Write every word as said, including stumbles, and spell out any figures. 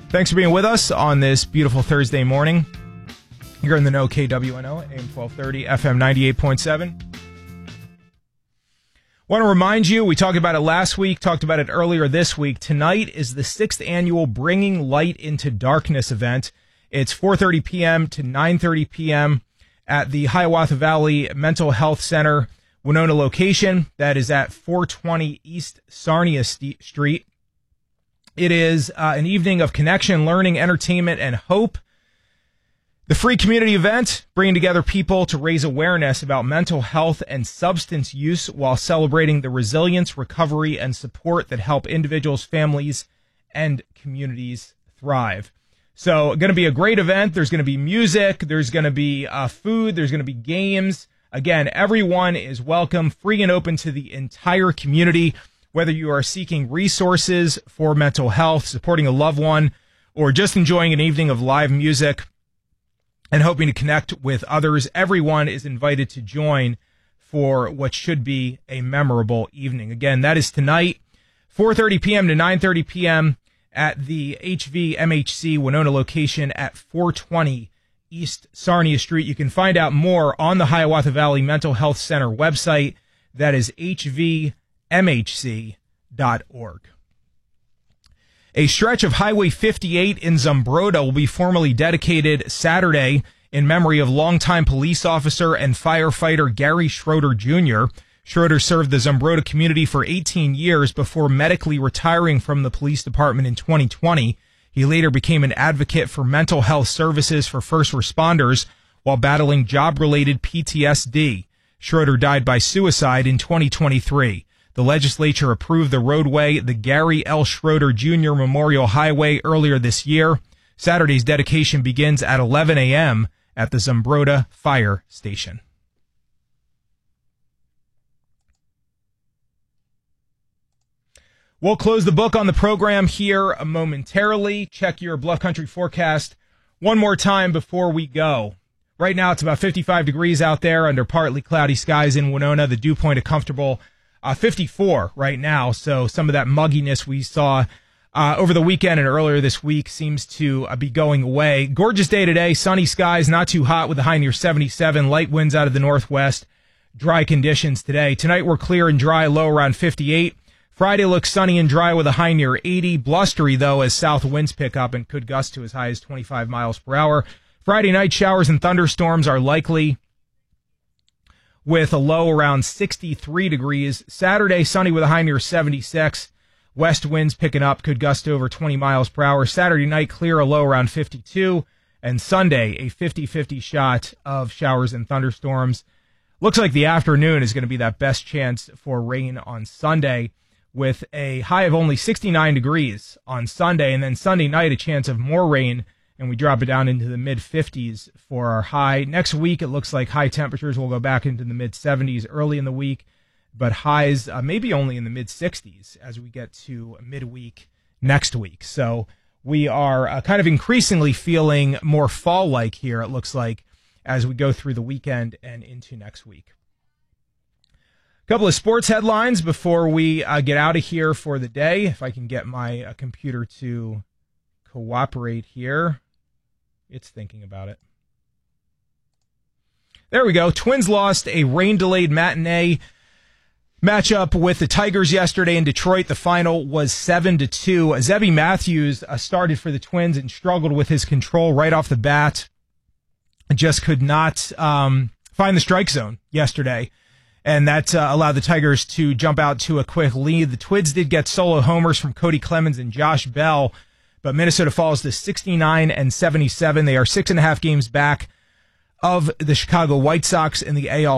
Thanks for being with us on this beautiful Thursday morning. You're in the know, K W N O, A M twelve thirty, F M ninety-eight point seven. Want to remind you, we talked about it last week, talked about it earlier this week. Tonight is the sixth annual Bringing Light into Darkness event. It's four thirty p.m. to nine thirty p.m. at the Hiawatha Valley Mental Health Center, Winona location. That is at four twenty East Sarnia St- Street. It is uh, an evening of connection, learning, entertainment, and hope. The free community event, bringing together people to raise awareness about mental health and substance use while celebrating the resilience, recovery, and support that help individuals, families, and communities thrive. So, going to be a great event. There's going to be music. There's going to be uh, food. There's going to be games. Again, everyone is welcome, free and open to the entire community, whether you are seeking resources for mental health, supporting a loved one, or just enjoying an evening of live music and hoping to connect with others. Everyone is invited to join for what should be a memorable evening. Again, that is tonight, four thirty p.m. to nine thirty p.m. at the H V M H C Winona location at four twenty East Sarnia Street. You can find out more on the Hiawatha Valley Mental Health Center website. That is H V M H C dot org. A stretch of Highway fifty-eight in Zumbrota will be formally dedicated Saturday in memory of longtime police officer and firefighter Gary Schroeder Junior Schroeder served the Zumbrota community for eighteen years before medically retiring from the police department in twenty twenty. He later became an advocate for mental health services for first responders while battling job-related P T S D. Schroeder died by suicide in twenty twenty-three. The legislature approved the roadway, the Gary L. Schroeder Junior Memorial Highway, earlier this year. Saturday's dedication begins at eleven a.m. at the Zumbrota Fire Station. We'll close the book on the program here momentarily. Check your Bluff Country forecast one more time before we go. Right now it's about fifty-five degrees out there under partly cloudy skies in Winona. The dew point a comfortable Uh, fifty-four right now, so some of that mugginess we saw uh, over the weekend and earlier this week seems to uh, be going away. Gorgeous day today, sunny skies, not too hot with a high near seventy-seven, light winds out of the northwest, dry conditions today. Tonight we're clear and dry, low around fifty-eight. Friday looks sunny and dry with a high near eighty. Blustery, though, as south winds pick up and could gust to as high as twenty-five miles per hour. Friday night showers and thunderstorms are likely, with a low around sixty-three degrees. Saturday, sunny with a high near seventy-six. West winds picking up, could gust to over twenty miles per hour. Saturday night, clear, a low around fifty-two. And Sunday, a fifty-fifty shot of showers and thunderstorms. Looks like the afternoon is going to be that best chance for rain on Sunday, with a high of only sixty-nine degrees on Sunday. And then Sunday night, a chance of more rain, and we drop it down into the mid-fifties for our high. Next week, it looks like high temperatures will go back into the mid-seventies early in the week, but highs uh, maybe only in the mid-sixties as we get to midweek next week. So we are uh, kind of increasingly feeling more fall-like here, it looks like, as we go through the weekend and into next week. A couple of sports headlines before we uh, get out of here for the day, if I can get my uh, computer to cooperate here. It's thinking about it. There we go. Twins lost a rain-delayed matinee matchup with the Tigers yesterday in Detroit. The final was seven to two. Zebby Matthews uh, started for the Twins and struggled with his control right off the bat. Just could not um, find the strike zone yesterday, and that uh, allowed the Tigers to jump out to a quick lead. The Twins did get solo homers from Cody Clemens and Josh Bell, but Minnesota falls to sixty-nine and seventy-seven. They are six and a half games back of the Chicago White Sox in the A L